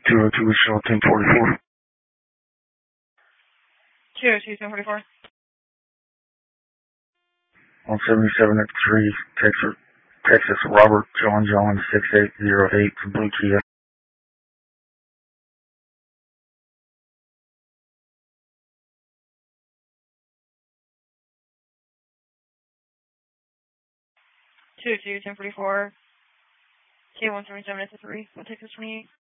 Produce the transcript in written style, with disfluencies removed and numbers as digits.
202 Shell 1044. 202 1044. On 77 at 3, Texas, Robert John 6808 from Blue Kia. 202 1044. K177 at 3. Texas 28.